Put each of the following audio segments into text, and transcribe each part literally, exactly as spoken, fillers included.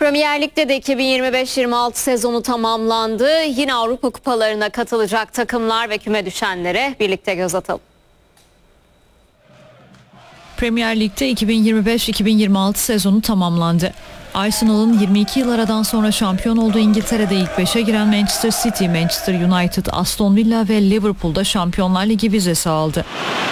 Premier Lig'de de iki bin yirmi beş yirmi altı sezonu tamamlandı. Yine Avrupa kupalarına katılacak takımlar ve küme düşenlere birlikte göz atalım. Premier Lig'de iki bin yirmi beş iki bin yirmi altı sezonu tamamlandı. Arsenal'ın yirmi iki yıl aradan sonra şampiyon olduğu İngiltere'de ilk beşe giren Manchester City, Manchester United, Aston Villa ve Liverpool'da Şampiyonlar Ligi vizesi aldı.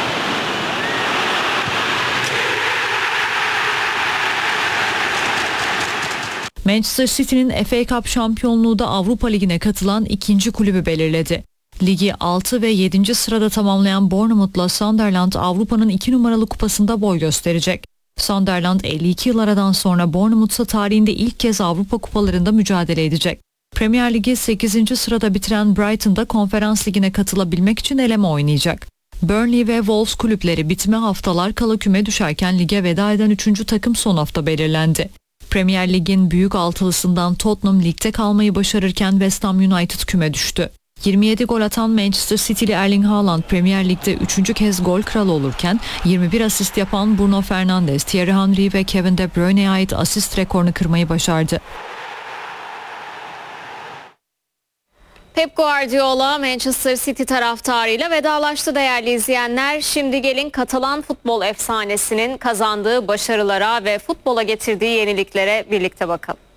Manchester City'nin F A Cup şampiyonluğu da Avrupa Ligi'ne katılan ikinci kulübü belirledi. Ligi altı ve yedinci sırada tamamlayan Bournemouth'la Sunderland Avrupa'nın iki numaralı kupasında boy gösterecek. Sunderland elli iki yıl aradan sonra Bournemouth'sa tarihinde ilk kez Avrupa kupalarında mücadele edecek. Premier Ligi sekizinci sırada bitiren Brighton'da Konferans Ligi'ne katılabilmek için eleme oynayacak. Burnley ve Wolves kulüpleri bitme haftalar kala küme düşerken lige veda eden üçüncü takım son hafta belirlendi. Premier Lig'in büyük altılısından Tottenham ligde kalmayı başarırken West Ham United küme düştü. yirmi yedi gol atan Manchester City'li Erling Haaland Premier Lig'de üçüncü kez gol kralı olurken yirmi bir asist yapan Bruno Fernandes, Thierry Henry ve Kevin De Bruyne'ye ait asist rekorunu kırmayı başardı. Pep Guardiola Manchester City taraftarıyla vedalaştı değerli izleyenler. Şimdi gelin Katalan futbol efsanesinin kazandığı başarılara ve futbola getirdiği yeniliklere birlikte bakalım.